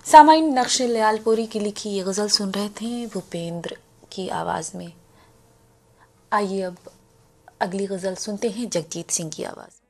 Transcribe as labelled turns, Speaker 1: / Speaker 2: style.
Speaker 1: सामाइन नक्श लयालपुरी की लिखी ये गज़ल सुन रहे थे भूपेंद्र की आवाज़ में। आइए अब अगली गज़ल सुनते हैं जगजीत सिंह की आवाज़ में।